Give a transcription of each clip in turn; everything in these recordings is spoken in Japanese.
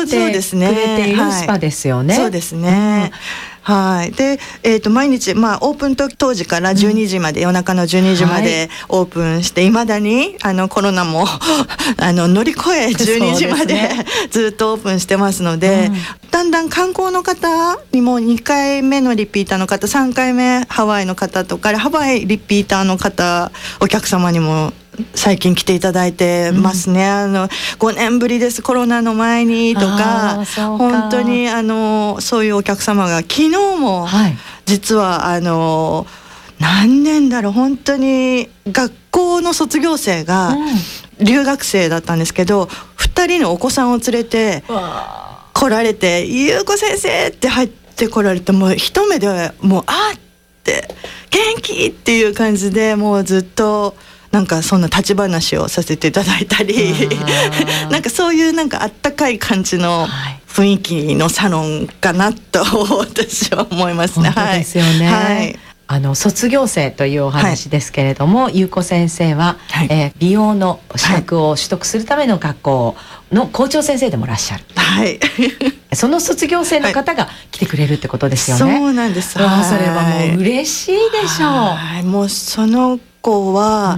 てくれているスパですよね。 そうですね、はい。で、毎日、オープン当時から12時まで、夜中の12時までオープンして、未だに、コロナも、乗り越え12時までずっとオープンしてますので、だんだん観光の方にも2回目のリピーターの方、3回目ハワイの方とか、ハワイリピーターの方、お客様にも、最近来ていただいてますね。5年ぶりです、コロナの前にとか、本当にそういうお客様が昨日も実は何年だろう、本当に学校の卒業生が留学生だったんですけど、2人のお子さんを連れて来られて、優子先生って入って来られて、もう一目でもうあって元気っていう感じで、もうずっとなんかそんな立ち話をさせていただいたりなんかそういうなんかあったかい感じの雰囲気のサロンかなと私は思いますね。 本当ですよね、卒業生というお話ですけれども、優子先生は、美容の資格を取得するための学校の校長先生でもいらっしゃる、その卒業生の方が来てくれるってことですよね。 そうなんです。 それはもう嬉しいでしょう。 もうその子は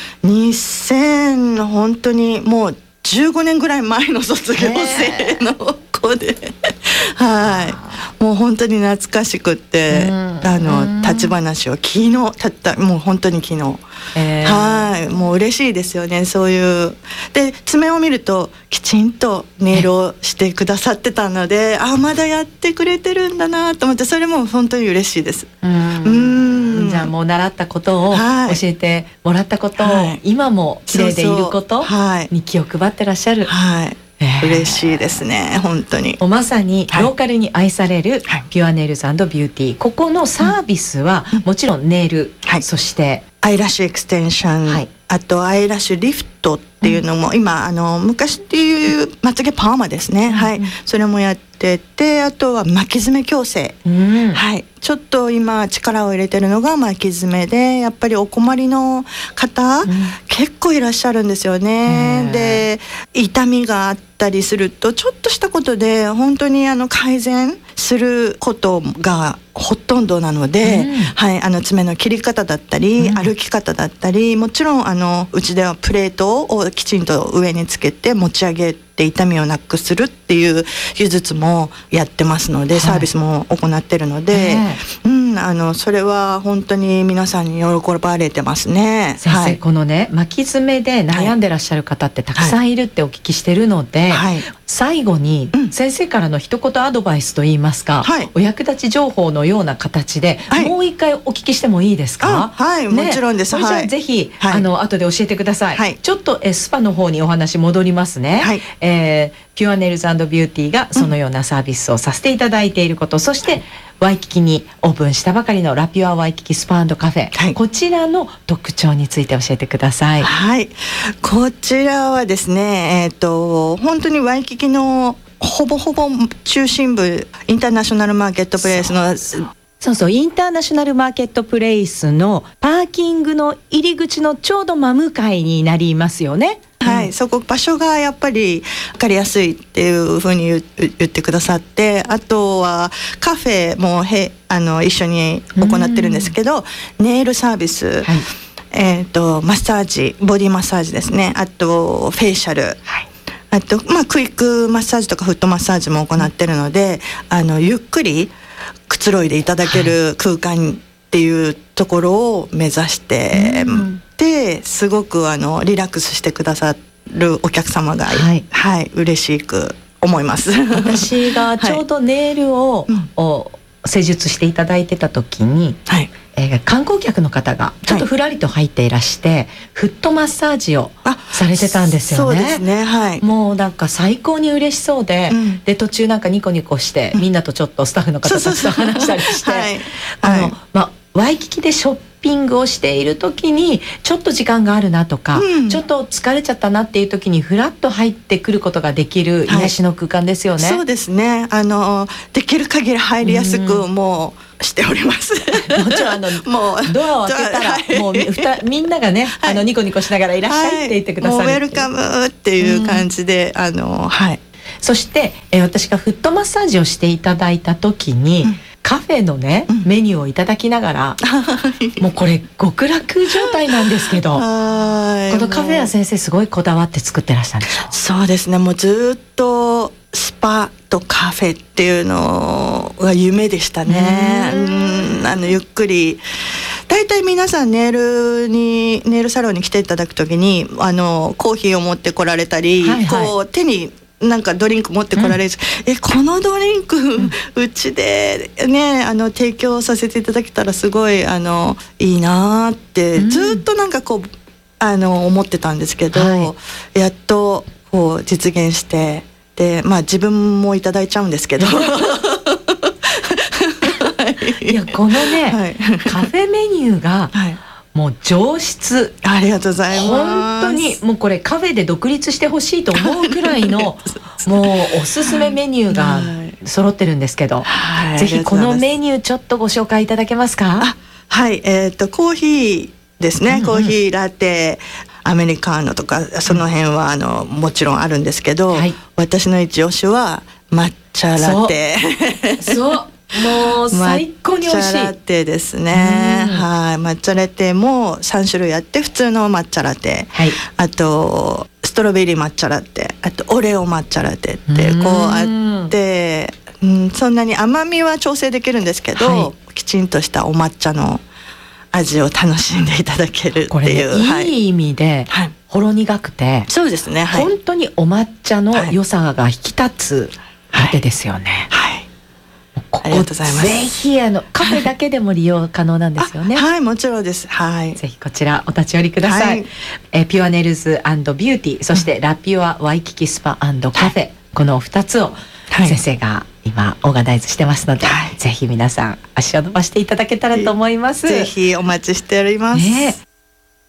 2000本当にもう15年ぐらい前の卒業生の子でもう本当に懐かしくって、立ち話を昨日もう本当に昨日、もう嬉しいですよね。そういうで爪を見るときちんとネイルをしてくださってたので、まだやってくれてるんだなと思って、それも本当に嬉しいです。 じゃあもう習ったことを、教えてもらったことを、今も綺麗でいることに気を配ってらっしゃる。 嬉しいですね、本当に。 まさにローカルに愛されるピュアネイルズ&ビューティー、ここのサービスはもちろんネイル、そしてアイラッシュエクステンション、あとアイラッシュリフトっていうのも、今昔っていうまつげパーマですね、それもやってて、あとは巻き爪矯正、ちょっと今力を入れてるのが巻き爪で、やっぱりお困りの方、結構いらっしゃるんですよね。で痛みがあったりすると、ちょっとしたことで本当に改善することがほとんどなので、爪の切り方だったり、歩き方だったり、もちろんうちではプレートをきちんと上につけて持ち上げて痛みをなくするっていう技術もやってますので、サービスも行ってるので、それは本当に皆さんに喜ばれてますね。 先生、このね巻き爪で悩んでらっしゃる方ってたくさんいるってお聞きしてるので、最後に先生からの一言アドバイスといいますか、お役立ち情報のような形で、もう一回お聞きしてもいいですか？ もちろんです。 じゃあぜひ後で教えてください。ちょっとスパの方にお話戻りますね。ピュアネイルズ&ビューティーがそのようなサービスをさせていただいていること、そしてワイキキにオープンしたばかりのラピュアワイキキスパ&カフェ、こちらの特徴について教えてください。 こちらはですね、本当にワイキキのほぼほぼ中心部、インターナショナルマーケットプレイスのインターナショナルマーケットプレイスのパーキングの入り口のちょうど真向かいになりますよね。 そこ場所がやっぱり分かりやすいっていうふうに言ってくださって、あとはカフェも一緒に行ってるんですけど、ネイルサービス、マッサージ、ボディマッサージですね、あとフェイシャル、あとクイックマッサージとかフットマッサージも行ってるので、ゆっくりくつろいでいただける空間っていうところを目指してすごくリラックスしてくださるお客様が嬉しく思います。 私がちょうどネイルを、施術していただいてた時に、観光客の方がちょっとふらりと入っていらして、フットマッサージをされてたんですよね。 そうですね、 もうなんか最高に嬉しそうで、で途中なんかニコニコして、みんなとちょっとスタッフの方たちと話したりして、ワイキキでショッピングをしている時にちょっと時間があるなとか、ちょっと疲れちゃったなっていう時にフラッと入ってくることができる癒しの空間ですよね。 そうですね、できる限り入りやすくもうしております。 もちろんもうドアを開けたら、もうみんながね、ニコニコしながらいらっしゃいって言ってくださる、 もうウェルカムっていう感じで、 そして、私がフットマッサージをしていただいた時に、カフェのね、メニューをいただきながら、もうこれ極楽状態なんですけど、このカフェは先生すごいこだわって作ってらしたんでしょ？ そうですね、もうずっとスパとカフェっていうのが夢でしたね。ゆっくり、大体皆さんネイルサロンに来ていただくときにコーヒーを持ってこられたり、こう手になんかドリンク持ってこられる、このドリンク、うちでね提供させていただけたらすごいいいなってずっとなんかこう思ってたんですけど、やっとこう実現して、で自分もいただいちゃうんですけどいやこのね、カフェメニューが、もう上質。 ありがとうございます。 本当にもうこれカフェで独立してほしいと思うくらいのもうおすすめメニューが揃ってるんですけど、ぜひこのメニューちょっとご紹介いただけますか？ はい、コーヒーですね、コーヒーラテ、アメリカーノとかその辺はもちろんあるんですけど、私の一押しは抹茶ラテ。 そうもう最高に美味しい。 抹茶ラテですね。抹茶ラテも3種類あって、普通の抹茶ラテ、あとストロベリー抹茶ラテ、あとオレオ抹茶ラテってこうあって、そんなに甘みは調整できるんですけど、きちんとしたお抹茶の味を楽しんでいただけるっていう、 これね、いい意味でほろ苦くて、 そうですね、 本当にお抹茶の良さが引き立つラテですよね。ここぜひカフェだけでも利用可能なんですよね。 はい、もちろんです。 ぜひこちらお立ち寄りください。ピュアネルズ&ビューティー、そしてラピュアワイキキスパ&カフェ、この2つを先生が今オーガナイズしてますので、ぜひ皆さん足を伸ばしていただけたらと思います。 ぜひお待ちしております。